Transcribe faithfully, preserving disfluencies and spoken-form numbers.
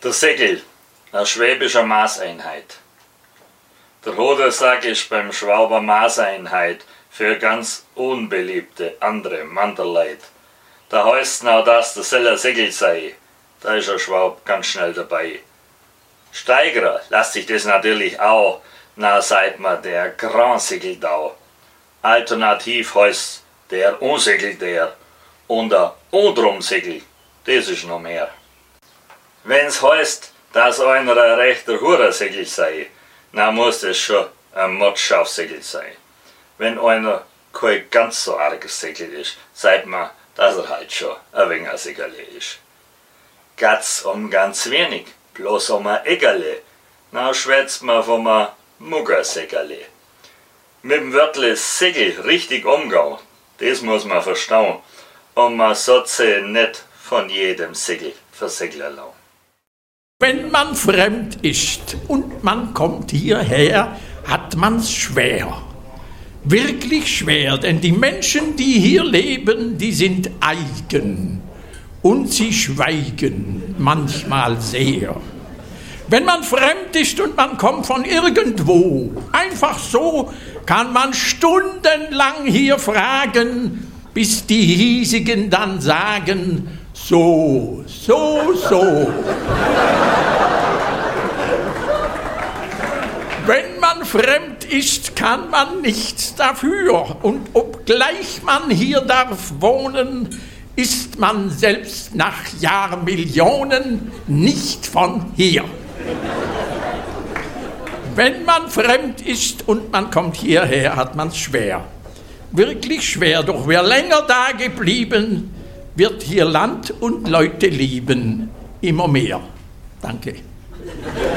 Der Segel, eine schwäbische Maßeinheit. Der Hodensack ist beim Schwaber Maßeinheit für ganz unbeliebte andere Manderleid. Da heißt noch, dass der Seller Segel sei. Da ist der Schwab ganz schnell dabei. Steigerer lässt sich das natürlich auch, na sagt man der Grand Segeldau. Alternativ heißt der Unsegel der und der Undrumsegel, das ist noch mehr. Wenn's heißt, dass einer ein rechter Hurersegel sei, dann muss es schon ein Mordschafsegel sein. Wenn einer kein ganz so arges Segel ist, sagt man, dass er halt schon ein wenig ein Segele ist. Geht's um ganz wenig, bloß um ein Eggerle, dann schwätzt man von einem Muggersegele. Mit dem Wörtle Segel richtig umgehen, das muss man verstehen, und man sollte sich nicht von jedem Segel versegeln lassen. Wenn man fremd ist und man kommt hierher, hat man's schwer. Wirklich schwer, denn die Menschen, die hier leben, die sind eigen und sie schweigen manchmal sehr. Wenn man fremd ist und man kommt von irgendwo, einfach so, kann man stundenlang hier fragen, bis die Hiesigen dann sagen, so, so, so. Wenn man fremd ist, kann man nichts dafür. Und obgleich man hier darf wohnen, ist man selbst nach Jahrmillionen nicht von hier. Wenn man fremd ist und man kommt hierher, hat man's schwer. Wirklich schwer, doch wer länger da geblieben, wird hier Land und Leute lieben, immer mehr. Danke.